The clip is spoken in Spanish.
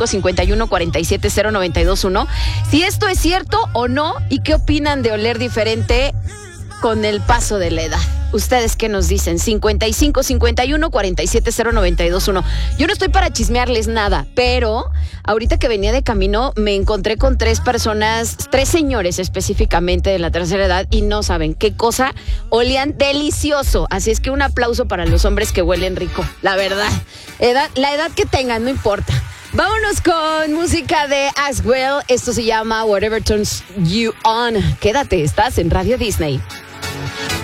5551-470-921. Si esto es cierto o no y qué opinan de oler diferente con el paso de la edad. ¿Ustedes qué nos dicen? 5551-470-921. Yo no estoy para chismearles nada, pero ahorita que venía de camino me encontré con tres señores específicamente de la tercera edad y no saben qué cosa, olían delicioso. Así es que un aplauso para los hombres que huelen rico, la verdad. La edad que tengan, no importa. Vámonos con música de Aswell. Esto se llama Whatever Turns You On. Quédate, estás en Radio Disney.